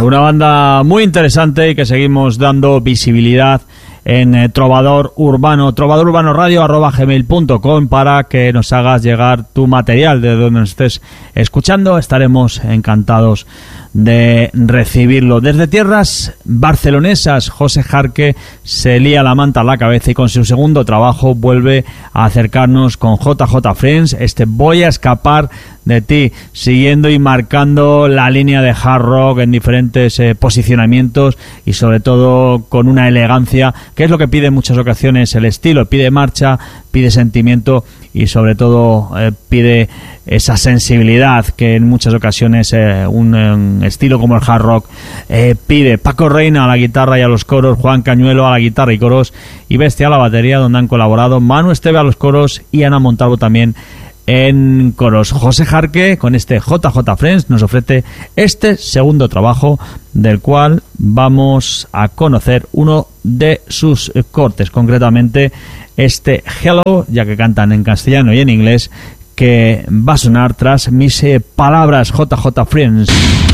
Una banda muy interesante y que seguimos dando visibilidad en Trovador Urbano, trovadorurbanoradio@gmail.com, para que nos hagas llegar tu material de donde nos estés escuchando. Estaremos encantados de recibirlo. Desde tierras barcelonesas, José Jarque se lía la manta a la cabeza y con su segundo trabajo vuelve a acercarnos con JJ Friends. Voy a escapar de ti, siguiendo y marcando la línea de hard rock en diferentes posicionamientos y sobre todo con una elegancia que es lo que pide en muchas ocasiones el estilo. Pide marcha, pide sentimiento y sobre todo pide esa sensibilidad que en muchas ocasiones un estilo como el hard rock pide. Paco Reina a la guitarra y a los coros, Juan Cañuelo a la guitarra y coros y Bestia a la batería, donde han colaborado Manu Esteve a los coros y Ana Montalvo también en coros. José Jarque con JJ Friends nos ofrece este segundo trabajo, del cual vamos a conocer uno de sus cortes, concretamente Hello, ya que cantan en castellano y en inglés, que va a sonar tras mis palabras. JJ Friends.